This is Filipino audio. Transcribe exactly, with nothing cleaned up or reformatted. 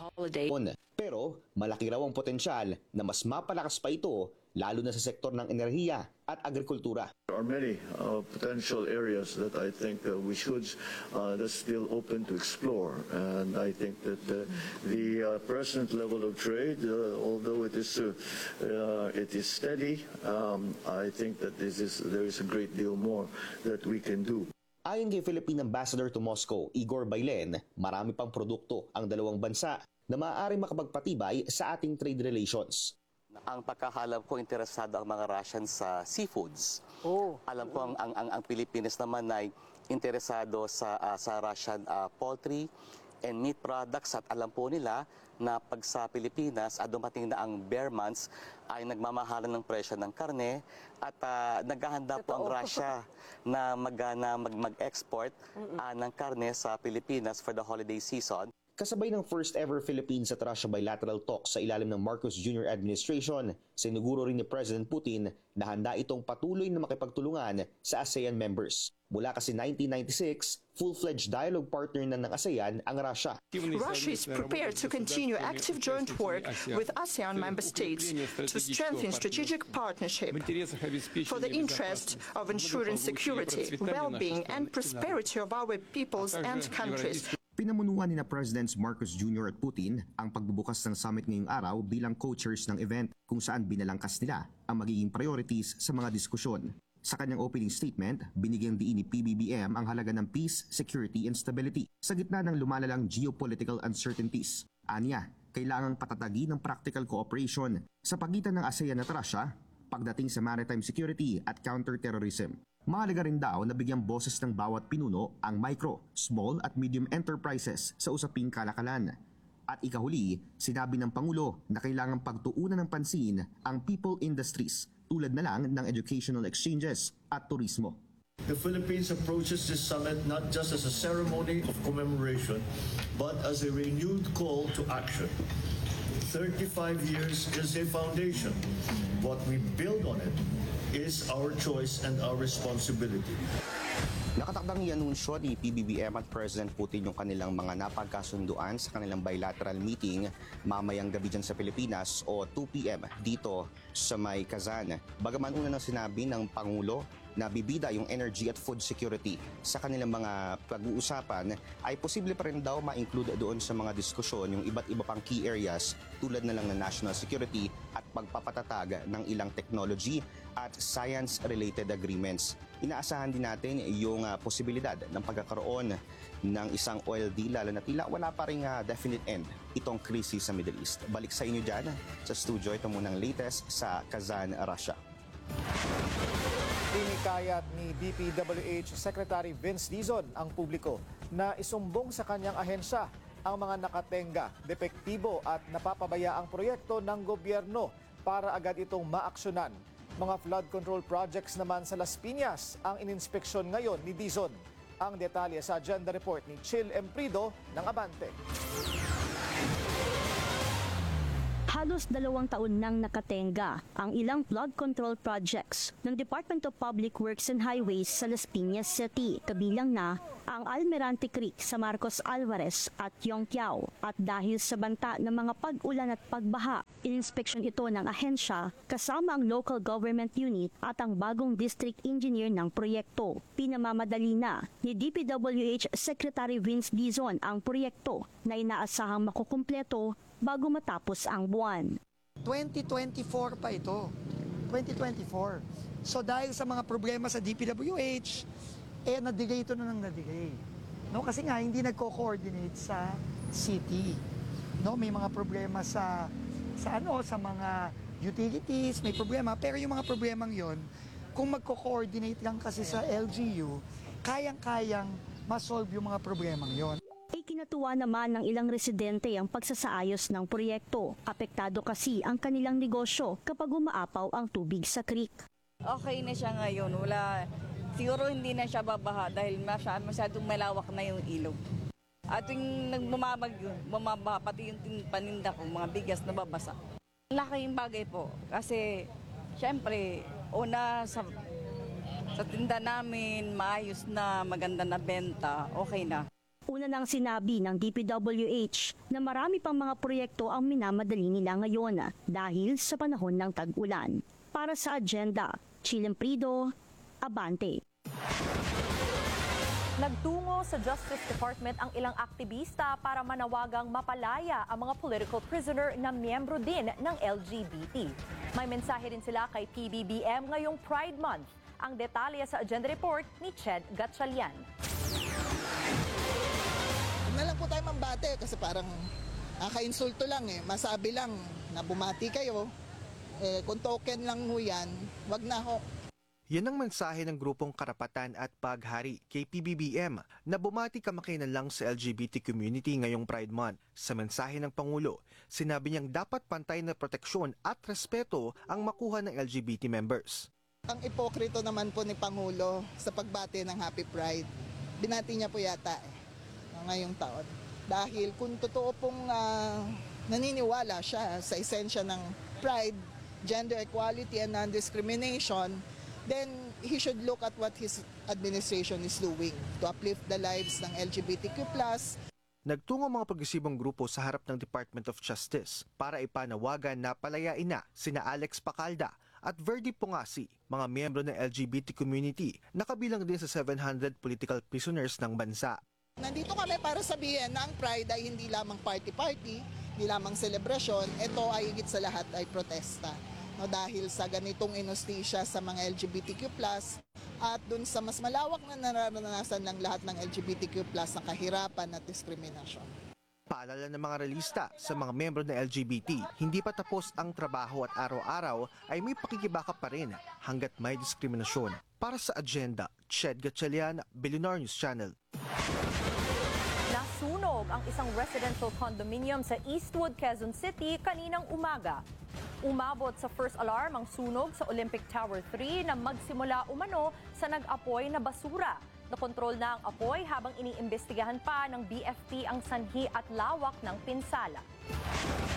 holiday. Pero malaki raw ang potensyal na mas mapalakas pa ito lalo na sa sektor ng enerhiya at agrikultura. There are many uh, potential areas that I think uh, we should uh, that's still open to explore, and I think that uh, the uh, present level of trade, uh, although it is uh, uh, it is steady, um, I think that this is there is a great deal more that we can do. Ayon kay Philippine Ambassador to Moscow, Igor Bailen, marami pang produkto ang dalawang bansa na maaaring makapagpatibay sa ating trade relations. Ang pagkakalap ko, interesado ang mga Russians sa seafoods. Oh. Alam ko ang, ang, ang, ang Pilipinas naman ay interesado sa, uh, sa Russian uh, poultry and meat products, at alam po nila na pag sa Pilipinas at dumating na ang bear months ay nagmamahalan ng presyo ng karne at uh, naghahanda po ang Russia na mag, na mag, mag-export uh, ng karne sa Pilipinas for the holiday season. Kasabay ng first ever Philippines at Russia bilateral talks sa ilalim ng Marcos Junior Administration, siniguro rin ni President Putin na handa itong patuloy na makipagtulungan sa ASEAN members. Mula kasi nineteen ninety-six, full-fledged dialogue partner na ng ASEAN ang Russia. Russia is prepared to continue active joint work with ASEAN member states to strengthen strategic partnership for the interest of ensuring security, well-being and prosperity of our peoples and countries. Pinamunuan ni na Presidents Marcos Junior at Putin ang pagbubukas ng summit ngayong araw bilang co-chairs ng event kung saan binalangkas nila ang magiging priorities sa mga diskusyon. Sa kanyang opening statement, binigyang diin ni P B B M ang halaga ng peace, security and stability sa gitna ng lumalalang geopolitical uncertainties. Anya, kailangang patatagin ng practical cooperation sa pagitan ng ASEAN at Russia pagdating sa maritime security at counter-terrorism. Mahalaga rin daw na bigyang boses ng bawat pinuno ang micro, small at medium enterprises sa usaping kalakalan. At ikahuli, sinabi ng Pangulo na kailangang pagtuunan ng pansin ang people industries tulad na lang ng educational exchanges at turismo. The Philippines approaches this summit not just as a ceremony of commemoration, but as a renewed call to action. thirty-five years is a foundation. What we build on it is our choice and our responsibility. Nakatakdang i-anunsyo ni P B B M at President Putin yung kanilang mga napagkasunduan sa kanilang bilateral meeting mamayang gabi dyan sa Pilipinas o two p m dito sa may Kazan. Bagaman una nang sinabi ng Pangulo na bibida yung energy at food security sa kanilang mga pag-uusapan, ay posible pa rin daw ma-include doon sa mga diskusyon yung iba't iba pang key areas tulad na lang ng national security at pagpapatatag ng ilang technology at science-related agreements. Inaasahan din natin yung uh, posibilidad ng pagkakaroon ng isang oil deal, lalo na tila wala pa rin uh, definite end itong krisis sa Middle East. Balik sa inyo dyan sa studio, ito munang latest sa Kazan, Russia. Hinikayat ni D P W H Secretary Vince Dizon ang publiko na isumbong sa kanyang ahensya ang mga nakatenga, depektibo at napapabayaang proyekto ng gobyerno para agad itong maaksyonan. Mga flood control projects naman sa Las Piñas ang ininspeksyon ngayon ni Dizon. Ang detalye sa agenda report ni Chil Emprido ng Abante. Halos dalawang taon nang nakatenga ang ilang flood control projects ng Department of Public Works and Highways sa Las Piñas City. Kabilang na ang Almirante Creek sa Marcos Alvarez at Yongqiao. At dahil sa banta ng mga pag-ulan at pagbaha, ininspeksyon ito ng ahensya kasama ang local government unit at ang bagong district engineer ng proyekto. Pinamamadali na ni D P W H Secretary Vince Dizon ang proyekto na inaasahang makukumpleto bago matapos ang buwan. twenty twenty-four pa ito. twenty twenty-four. So dahil sa mga problema sa D P W H, eh na-delay ito na nang na-delay. No, kasi nga hindi nagko-coordinate sa city. No, may mga problema sa sa ano, sa mga utilities, may problema, pero yung mga problemang 'yon, kung magko-coordinate lang kasi sa L G U, kayang-kayang ma-solve yung mga problemang 'yon. Ikinatuwa naman ng ilang residente ang pagsasaayos ng proyekto. Apektado kasi ang kanilang negosyo kapag umaapaw ang tubig sa creek. Okay na siya ngayon. Wala, siguro hindi na siya babaha dahil masyadong, masyadong malawak na yung ilog. At yung nagmamamag yun, bumabaha, pati yung paninda ko, mga bigas na babasa. Laking bagay po kasi syempre una sa, sa tinda namin, maayos na, maganda na benta, okay na. Una nang sinabi ng D P W H na marami pang mga proyekto ang minamadali nila ngayon dahil sa panahon ng tag-ulan. Para sa agenda, Chilem Prido, Abante. Nagtungo sa Justice Department ang ilang aktivista para manawagang mapalaya ang mga political prisoner na miyembro din ng L G B T. May mensahe din sila kay P B B M ngayong Pride Month. Ang detalye sa agenda report ni Ched Gatchalian. Huwag na lang po tayo mambate kasi parang naka-insulto lang eh. Masabi lang na bumati kayo. Eh, kung token lang ho yan, wag na ho. Yan ang mensahe ng grupong Karapatan at Paghari kay P B B M na bumati kamakinan lang sa L G B T community ngayong Pride Month. Sa mensahe ng Pangulo, sinabi niyang dapat pantay na proteksyon at respeto ang makuha ng L G B T members. Ang ipokrito naman po ni Pangulo sa pagbati ng Happy Pride, binati niya po yata eh, ngayong taon. Dahil kung totoo pong uh, naniniwala siya sa esensya ng Pride, gender equality and non-discrimination, then he should look at what his administration is doing to uplift the lives ng L G B T Q plus. Nagtungo mga progresibong grupo sa harap ng Department of Justice para ipanawagan na palayain na sina Alex Pacalda at Verdi Pongasi, mga miyembro ng L G B T community na kabilang din sa seven hundred political prisoners ng bansa. Nandito kami para sabihin na ang Pride ay hindi lamang party-party, hindi lamang celebration, ito ay higit sa lahat ay protesta. No, dahil sa ganitong inostisya sa mga L G B T Q plus, at dun sa mas malawak na nararanasan ng lahat ng L G B T Q plus na kahirapan at diskriminasyon. Paalala ng mga realista sa mga miyembro ng L G B T, hindi pa tapos ang trabaho at araw-araw ay may pakikibaka pa rin hanggat may diskriminasyon. Para sa agenda, Ched Gatchalian, Billionaire News Channel. Nasunog ang isang residential condominium sa Eastwood, Quezon City kaninang umaga. Umabot sa first alarm ang sunog sa Olympic Tower three na magsimula umano sa nag-apoy na basura. Nakontrol na ang apoy habang iniimbestigahan pa ng B F P ang sanhi at lawak ng pinsala.